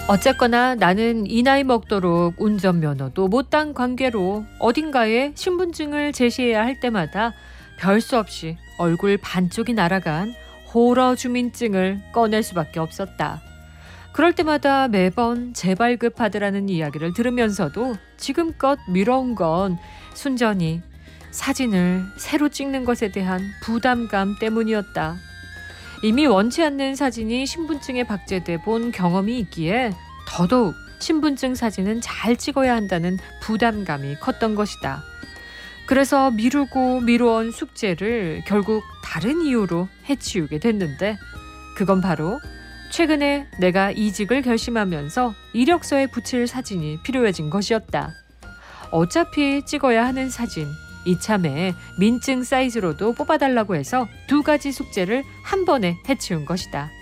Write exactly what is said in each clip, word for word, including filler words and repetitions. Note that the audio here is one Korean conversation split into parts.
어쨌거나 나는 이 나이 먹도록 운전면허도 못 딴 관계로 어딘가에 신분증을 제시해야 할 때마다 별 수 없이 얼굴 반쪽이 날아간 호러 주민증을 꺼낼 수밖에 없었다. 그럴 때마다 매번 재발급하더라는 이야기를 들으면서도 지금껏 미뤄온 건 순전히 사진을 새로 찍는 것에 대한 부담감 때문이었다. 이미 원치 않는 사진이 신분증에 박제돼 본 경험이 있기에 더더욱 신분증 사진은 잘 찍어야 한다는 부담감이 컸던 것이다. 그래서 미루고 미루어온 숙제를 결국 다른 이유로 해치우게 됐는데 그건 바로 최근에 내가 이직을 결심하면서 이력서에 붙일 사진이 필요해진 것이었다. 어차피 찍어야 하는 사진, 이참에 민증 사이즈로도 뽑아달라고 해서 두 가지 숙제를 한 번에 해치운 것이다.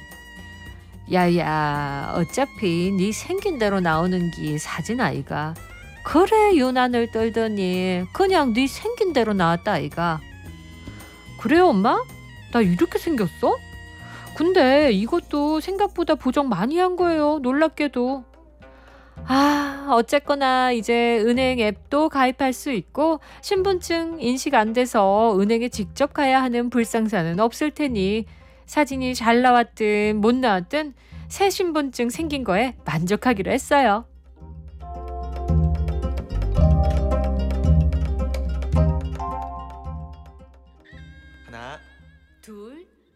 야야, 어차피 네 생긴 대로 나오는 게 사진 아이가. 그래 유난을 떨더니 그냥 네 생긴 대로 나왔다 아이가. 그래요 엄마? 나 이렇게 생겼어? 근데 이것도 생각보다 보정 많이 한 거예요. 놀랍게도. 아, 어쨌거나 이제 은행 앱도 가입할 수 있고 신분증 인식 안 돼서 은행에 직접 가야 하는 불상사는 없을 테니 사진이 잘 나왔든 못 나왔든 새 신분증 생긴 거에 만족하기로 했어요.